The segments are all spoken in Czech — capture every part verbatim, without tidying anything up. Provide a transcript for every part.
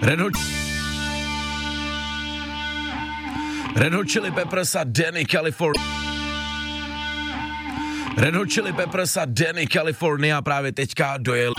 Red Hot Red Hot Chili Peppers a Danny California. Red Hot Chili Peppers a Danny California právě teďka dojeli.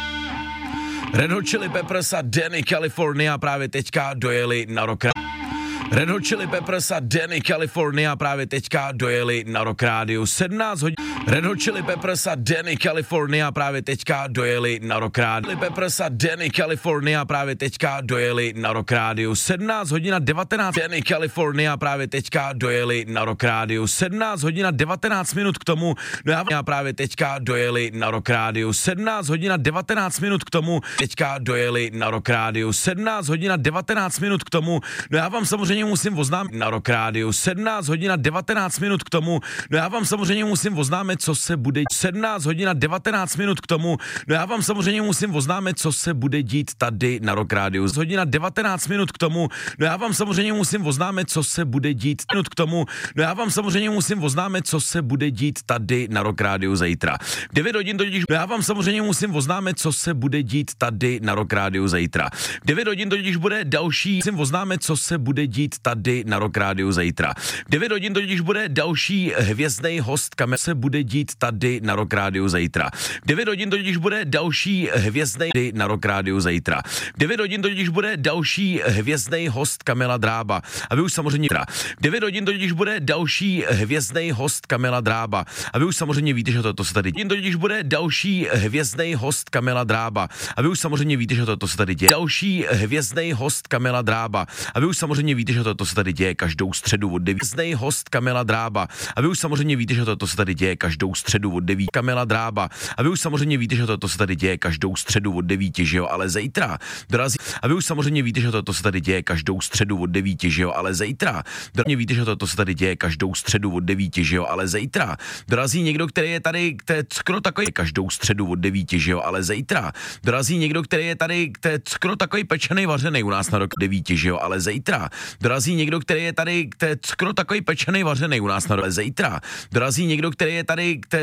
Red Hot Chili Peppers a Danny California právě teďka dojeli na Rock Radio. Red Hot Chili Peppers a Danny California právě teďka dojeli na Rock Radio. sedmnáct hodin. Red Hot Chili Peppers a Danny California právě teďka dojeli na Rock Radio. Chili Peppers a Danny California právě teďka dojeli na Rock Radio. sedmnáct hodin a devatenáct. Danny California právě teďka dojeli na Rock Radio. sedmnáct hodin a devatenáct minut k tomu. No já právě teďka dojeli na Rock Radio. sedmnáct hodin a devatenáct minut k tomu. Teďka dojeli na Rock Radio. sedmnáct hodin a devatenáct minut k tomu. No já vám samozřejmě musím oznámit na Rock Radio. sedmnáct hodin a devatenáct minut k tomu. No já vám samozřejmě musím oznámit, co se bude dít. sedmnáct hodin a devatenáct minut k tomu. No já vám samozřejmě musím oznámit, co se bude dít tady na Rock Radio. Hodin a devatenáct minut k tomu. No já vám samozřejmě musím oznámit, co se bude dít minut k tomu. No já vám samozřejmě musím oznámit, co se bude dít tady na Rock Radio zítra. devět hodin totiž. No já vám samozřejmě musím oznámit, co se bude dít tady na Rock Radio zítra. devět hodin totiž bude další. Musím oznámit, co se bude dít tady na Rock Radio zítra. devět hodin totiž bude další hvězdný host, kam se bude dít tady na Rock Radio zítra. devět hodin totiž bude další hvězdný na Rock Radio zítra. devět hodin totiž bude další hvězdný host Kamila Drába. A vy už samozřejmě devět hodin totiž bude další hvězdný host Kamila Drába. A vy už samozřejmě víte, že to, to se tady děje. Totiž bude další hvězdný host Kamila Drába. A vy už samozřejmě víte, že to, to se tady děje. Další hvězdný host Kamila Drába. A vy už samozřejmě víte, že to, to se tady děje každou středu od devět. Hvězdný host Kamila Drába. A vy už samozřejmě víte, že to, to se tady děje každou středu od devět. Kamila Drába. A vy už samozřejmě víte, že to, to se tady děje každou středu od devět, že jo, ale zítra dorazí. A vy už samozřejmě víte, že to, to se tady děje každou středu od devět, že jo, ale zítra. Dorazí, víte, že to, to se tady děje každou středu od devět, že jo, ale zítra. Dorazí někdo, který je tady, který je skoro takový každou středu od devět, že jo, ale zítra. Dorazí někdo, který je tady, který je skoro takový pečený vařený u nás na rok devět, že jo, ale zítra. Dorazí někdo, který je tady, který je skoro takový pečený vařený u nás na rok zítra. Dorazí někdo, který je tady, který